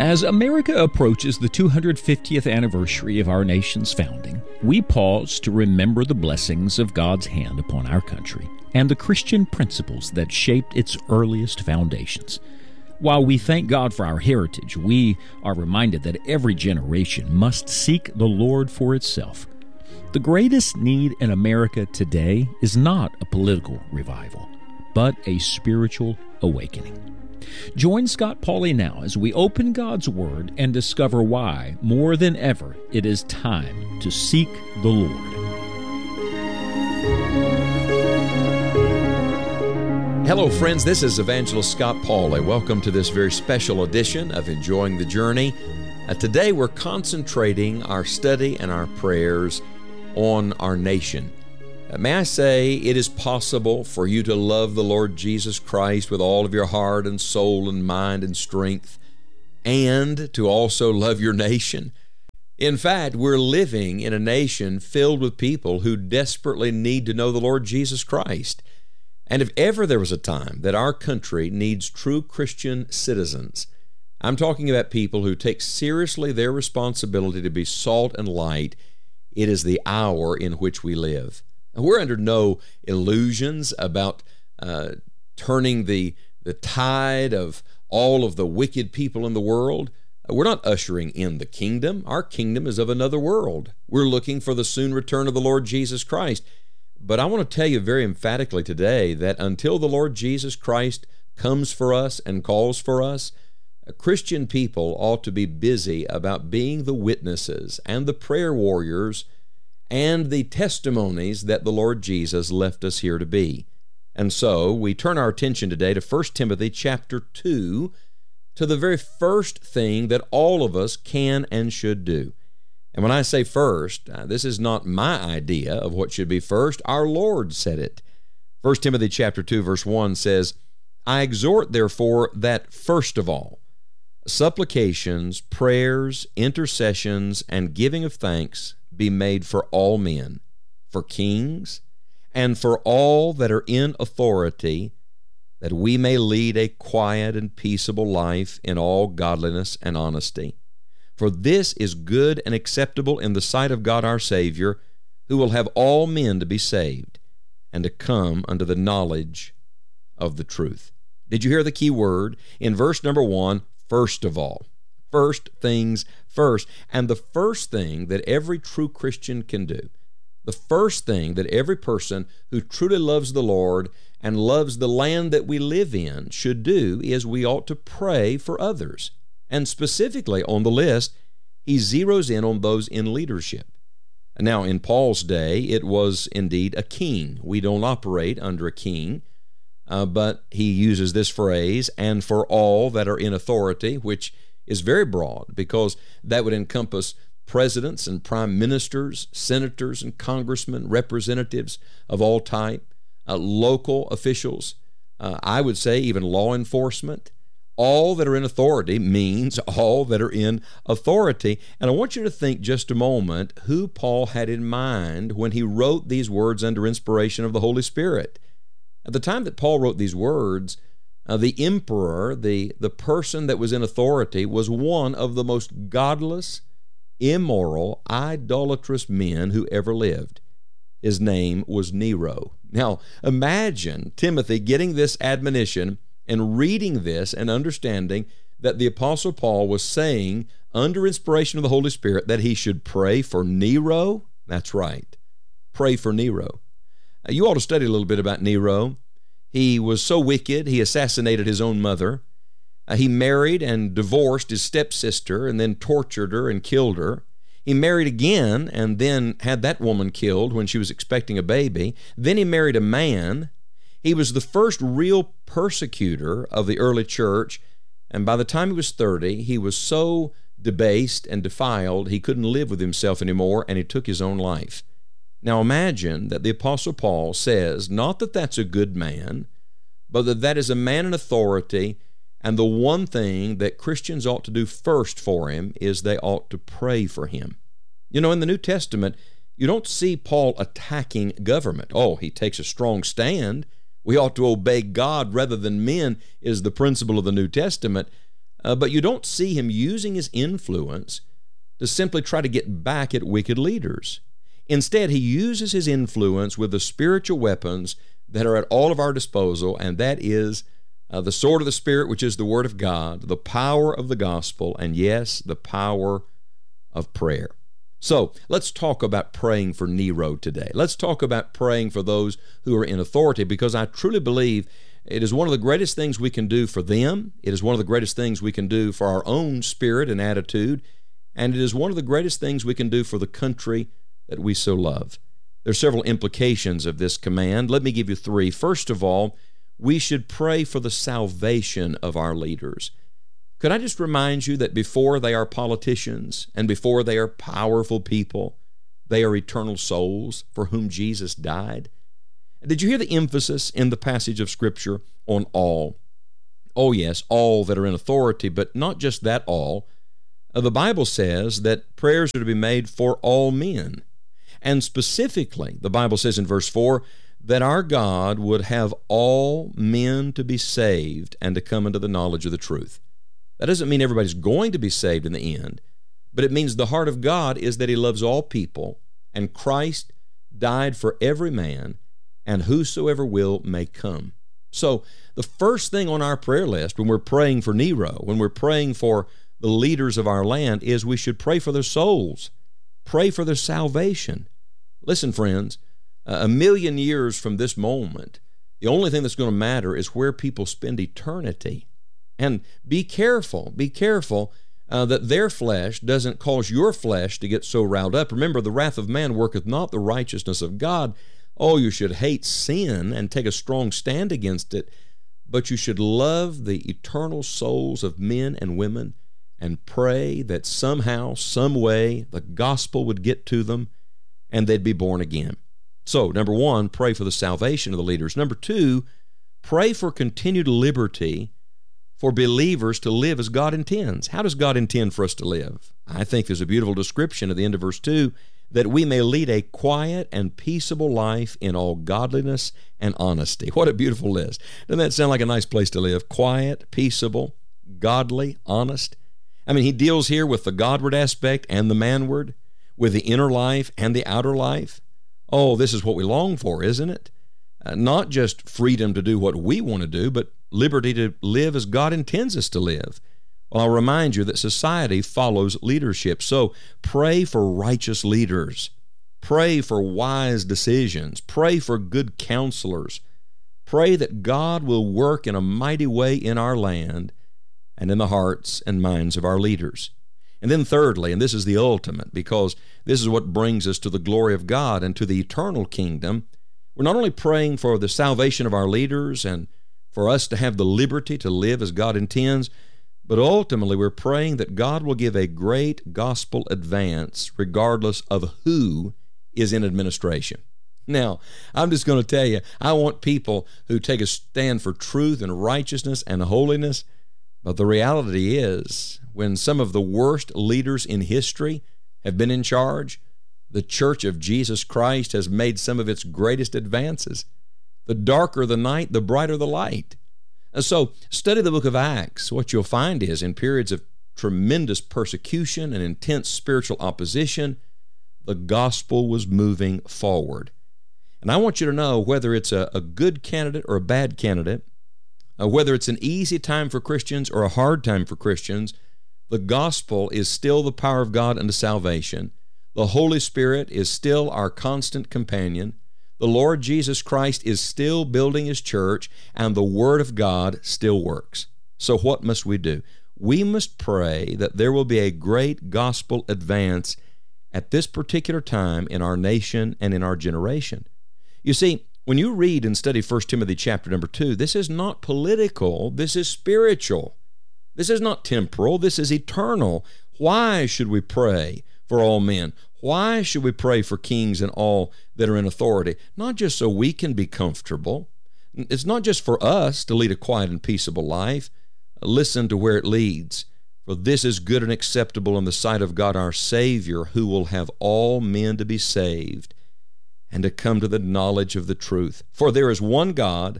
As America approaches the 250th anniversary of our nation's founding, we pause to remember the blessings of God's hand upon our country and the Christian principles that shaped its earliest foundations. While we thank God for our heritage, we are reminded that every generation must seek the Lord for itself. The greatest need in America today is not a political revival, but a spiritual awakening. Join Scott Pauley now as we open God's Word and discover why, more than ever, it is time to seek the Lord. Hello, friends. This is Evangelist Scott Pauley. Welcome to this very special edition of Enjoying the Journey. Today, we're concentrating our study and our prayers on our nation. May I say, it is possible for you to love the Lord Jesus Christ with all of your heart and soul and mind and strength, and to also love your nation. In fact, we're living in a nation filled with people who desperately need to know the Lord Jesus Christ. And if ever there was a time that our country needs true Christian citizens, I'm talking about people who take seriously their responsibility to be salt and light, it is the hour in which we live. We're under no illusions about turning the tide of all of the wicked people in the world. We're not ushering in the kingdom. Our kingdom is of another world. We're looking for the soon return of the Lord Jesus Christ. But I want to tell you very emphatically today that until the Lord Jesus Christ comes for us and calls for us, Christian people ought to be busy about being the witnesses and the prayer warriors and the testimonies that the Lord Jesus left us here to be. And so we turn our attention today to 1 Timothy chapter 2, to the very first thing that all of us can and should do. And when I say first, this is not my idea of what should be first. Our Lord said it. 1 Timothy chapter 2, verse 1 says, I exhort, therefore, that first of all, supplications, prayers, intercessions, and giving of thanks be made for all men, for kings, and for all that are in authority, that we may lead a quiet and peaceable life in all godliness and honesty. For this is good and acceptable in the sight of God our Savior, who will have all men to be saved and to come unto the knowledge of the truth. Did you hear the key word? In verse number 1, first of all. First things first. And the first thing that every true Christian can do, the first thing that every person who truly loves the Lord and loves the land that we live in should do is we ought to pray for others. And specifically on the list, he zeroes in on those in leadership. Now, in Paul's day, it was indeed a king. We don't operate under a king. But he uses this phrase, and for all that are in authority, which is very broad because that would encompass presidents and prime ministers, senators and congressmen, representatives of all type, local officials, I would say even law enforcement. All that are in authority means all that are in authority. And I want you to think just a moment who Paul had in mind when he wrote these words under inspiration of the Holy Spirit. At the time that Paul wrote these words, the emperor, the person that was in authority, was one of the most godless, immoral, idolatrous men who ever lived. His name was Nero. Now, imagine Timothy getting this admonition and reading this and understanding that the Apostle Paul was saying, under inspiration of the Holy Spirit, that he should pray for Nero. That's right. Pray for Nero. You ought to study a little bit about Nero. He was so wicked, he assassinated his own mother. He married and divorced his stepsister and then tortured her and killed her. He married again and then had that woman killed when she was expecting a baby. Then he married a man. He was the first real persecutor of the early church, and by the time he was 30, he was so debased and defiled he couldn't live with himself anymore, and he took his own life. Now imagine that the Apostle Paul says, not that that's a good man, but that that is a man in authority, and the one thing that Christians ought to do first for him is they ought to pray for him. You know, in the New Testament, you don't see Paul attacking government. Oh, he takes a strong stand. We ought to obey God rather than men is the principle of the New Testament. but you don't see him using his influence to simply try to get back at wicked leaders. Instead, he uses his influence with the spiritual weapons that are at all of our disposal, and that is the sword of the Spirit, which is the Word of God, the power of the gospel, and yes, the power of prayer. So let's talk about praying for Nero today. Let's talk about praying for those who are in authority, because I truly believe it is one of the greatest things we can do for them. It is one of the greatest things we can do for our own spirit and attitude, and it is one of the greatest things we can do for the country that we so love. There are several implications of this command. Let me give you three. First of all, we should pray for the salvation of our leaders. Could I just remind you that before they are politicians and before they are powerful people, they are eternal souls for whom Jesus died? Did you hear the emphasis in the passage of Scripture on all? Oh yes, all that are in authority, but not just that all. The Bible says that prayers are to be made for all men. And specifically, the Bible says in verse 4, that our God would have all men to be saved and to come into the knowledge of the truth. That doesn't mean everybody's going to be saved in the end, but it means the heart of God is that He loves all people, and Christ died for every man, and whosoever will may come. So the first thing on our prayer list when we're praying for Nero, when we're praying for the leaders of our land, is we should pray for their souls, pray for their salvation. Listen, friends, a million years from this moment, the only thing that's going to matter is where people spend eternity. And be careful that their flesh doesn't cause your flesh to get so riled up. Remember, the wrath of man worketh not the righteousness of God. Oh, you should hate sin and take a strong stand against it, but you should love the eternal souls of men and women and pray that somehow, some way, the gospel would get to them and they'd be born again. So, number one, pray for the salvation of the leaders. Number two, pray for continued liberty for believers to live as God intends. How does God intend for us to live? I think there's a beautiful description at the end of verse 2, that we may lead a quiet and peaceable life in all godliness and honesty. What a beautiful list. Doesn't that sound like a nice place to live? Quiet, peaceable, godly, honest. I mean, he deals here with the Godward aspect and the manward, with the inner life and the outer life. Oh, this is what we long for, isn't it? Not just freedom to do what we want to do, but liberty to live as God intends us to live. Well, I'll remind you that society follows leadership. So pray for righteous leaders. Pray for wise decisions. Pray for good counselors. Pray that God will work in a mighty way in our land and in the hearts and minds of our leaders. And then thirdly, and this is the ultimate, because this is what brings us to the glory of God and to the eternal kingdom, we're not only praying for the salvation of our leaders and for us to have the liberty to live as God intends, but ultimately we're praying that God will give a great gospel advance regardless of who is in administration. Now, I'm just going to tell you, I want people who take a stand for truth and righteousness and holiness, but the reality is, when some of the worst leaders in history have been in charge, the Church of Jesus Christ has made some of its greatest advances. The darker the night, the brighter the light. And so, study the book of Acts. What you'll find is, in periods of tremendous persecution and intense spiritual opposition, the gospel was moving forward. And I want you to know, whether it's a good candidate or a bad candidate, whether it's an easy time for Christians or a hard time for Christians, the gospel is still the power of God unto salvation. The Holy Spirit is still our constant companion. The Lord Jesus Christ is still building His church, and the Word of God still works. So what must we do? We must pray that there will be a great gospel advance at this particular time in our nation and in our generation. You see, when you read and study 1 Timothy chapter number 2, this is not political, this is spiritual. This is not temporal, this is eternal. Why should we pray for all men? Why should we pray for kings and all that are in authority? Not just so we can be comfortable. It's not just for us to lead a quiet and peaceable life. Listen to where it leads. For this is good and acceptable in the sight of God our Savior, who will have all men to be saved and to come to the knowledge of the truth. For there is one God,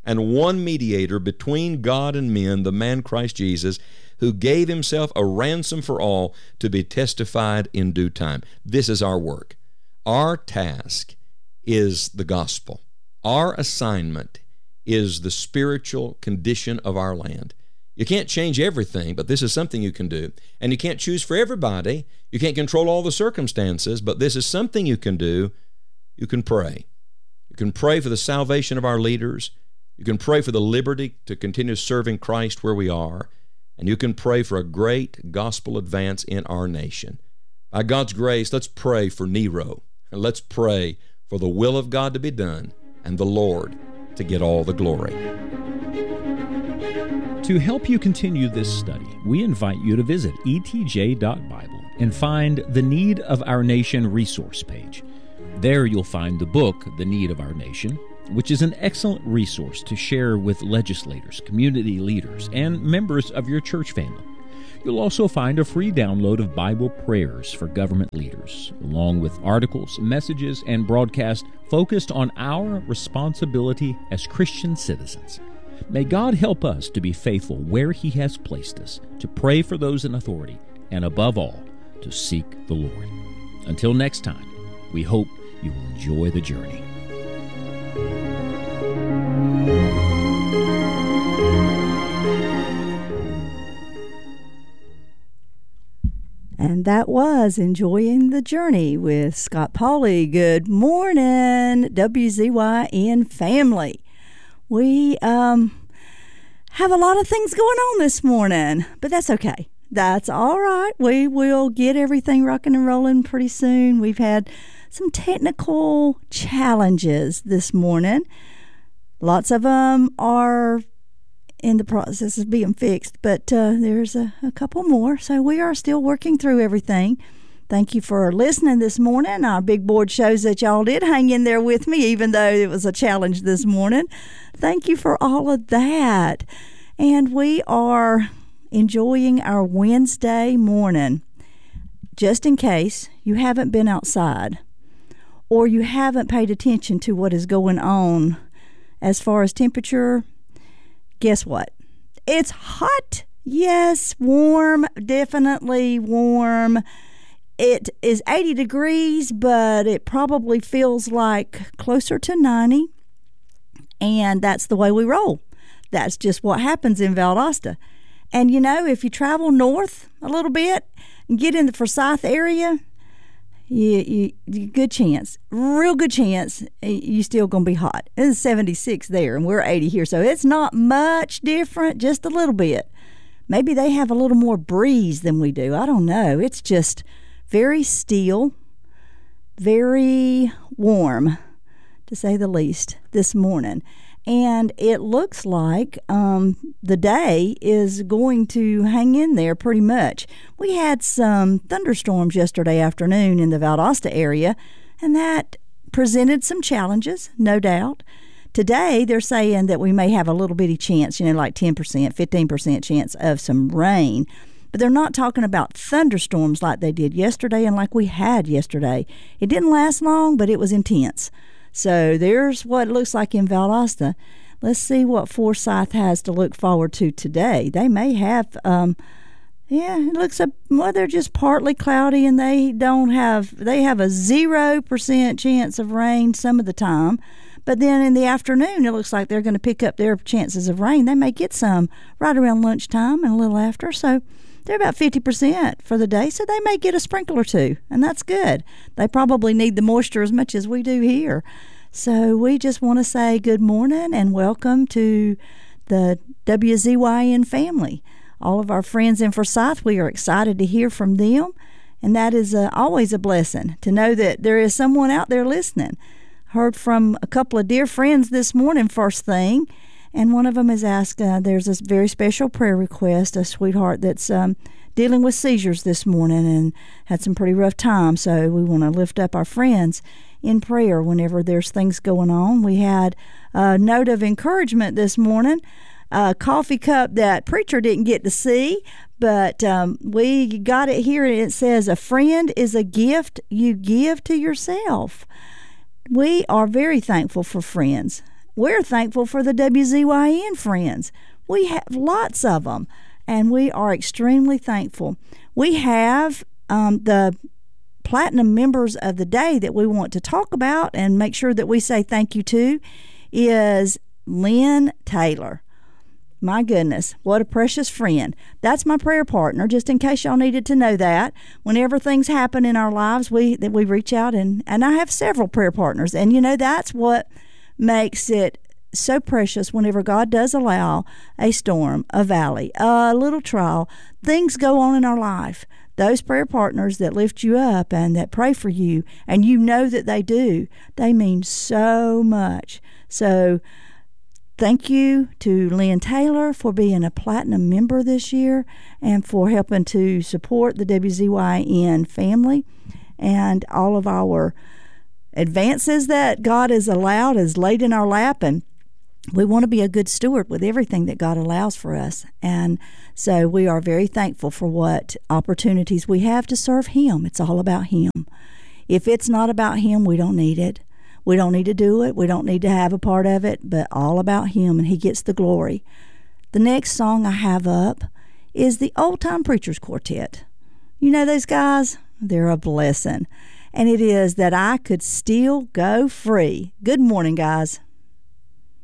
and one mediator between God and men, the man Christ Jesus, who gave himself a ransom for all to be testified in due time. This is our work. Our task is the gospel. Our assignment is the spiritual condition of our land. You can't change everything, but this is something you can do. And you can't choose for everybody. You can't control all the circumstances, but this is something you can do. You can pray. You can pray for the salvation of our leaders. You can pray for the liberty to continue serving Christ where we are. And you can pray for a great gospel advance in our nation. By God's grace, let's pray for Nero. And let's pray for the will of God to be done and the Lord to get all the glory. To help you continue this study, we invite you to visit etj.bible and find the Need of Our Nation resource page. There you'll find the book, The Need of Our Nation, which is an excellent resource to share with legislators, community leaders, and members of your church family. You'll also find a free download of Bible prayers for government leaders, along with articles, messages, and broadcasts focused on our responsibility as Christian citizens. May God help us to be faithful where He has placed us, to pray for those in authority, and above all, to seek the Lord. Until next time, we hope you will enjoy the journey. And that was Enjoying the Journey with Scott Pauley. Good morning, WZYN family. We have a lot of things going on this morning, but that's okay. That's all right. We will get everything rocking and rolling pretty soon. We've had some technical challenges this morning. Lots of them are in the process of being fixed, but there's a couple more. So we are still working through everything. Thank you for listening this morning. Our big board shows that y'all did hang in there with me, even though it was a challenge this morning. Thank you for all of that. And we are enjoying our Wednesday morning. Just in case you haven't been outside or you haven't paid attention to what is going on as far as temperature, guess what? It's hot. Yes, warm, definitely warm. It is 80 degrees, but it probably feels like closer to 90. And that's the way we roll. That's just what happens in Valdosta. And you know, if you travel north a little bit and get in the Forsyth area, you good chance, real good chance, you still gonna be hot. It's 76 there, and we're 80 here, so it's not much different, just a little bit. Maybe they have a little more breeze than we do. I don't know. It's just very still, very warm, to say the least, this morning. And it looks like the day is going to hang in there pretty much. We had some thunderstorms yesterday afternoon in the Valdosta area, and that presented some challenges, no doubt. Today, they're saying that we may have a little bitty chance, like 10%, 15% chance of some rain. But they're not talking about thunderstorms like they did yesterday and like we had yesterday. It didn't last long, but it was intense. So there's what it looks like in Valdosta. Let's see what Forsyth has to look forward to today. They may have, it looks well, they're just partly cloudy, and they have a 0% chance of rain some of the time. But then in the afternoon, it looks like they're going to pick up their chances of rain. They may get some right around lunchtime and a little after. So they're about 50% for the day, so they may get a sprinkle or two, and that's good. They probably need the moisture as much as we do here. So we just want to say good morning and welcome to the WZYN family. All of our friends in Forsyth, we are excited to hear from them, and that is always a blessing to know that there is someone out there listening. Heard from a couple of dear friends this morning first thing, and one of them has asked, there's a very special prayer request, a sweetheart that's dealing with seizures this morning and had some pretty rough time. So we want to lift up our friends in prayer whenever there's things going on. We had a note of encouragement this morning, a coffee cup that preacher didn't get to see, but we got it here, and it says, a friend is a gift you give to yourself. We are very thankful for friends. we're thankful for the WZYN friends. We have lots of them, and we are extremely thankful. We have the platinum members of the day that we want to talk about and make sure that we say thank you to is Lynn Taylor. My goodness, what a precious friend. That's my prayer partner, just in case y'all needed to know that. Whenever things happen in our lives, we reach out, and I have several prayer partners. And, that's what makes it so precious whenever God does allow a storm, a valley, a little trial, things go on in our life. Those prayer partners that lift you up and that pray for you, and you know that they do, they mean so much. So thank you to Lynn Taylor for being a platinum member this year and for helping to support the WZYN family and all of our advances that God has allowed is laid in our lap, and we want to be a good steward with everything that God allows for us. And so we are very thankful for what opportunities we have to serve Him. It's all about Him. If it's not about Him, we don't need it. We don't need to do it. We don't need to have a part of it, but all about Him, and He gets the glory. The next song I have up is the Old Time Preachers Quartet. You know those guys? They're a blessing. And it is That I Could Still Go Free. Good morning, guys.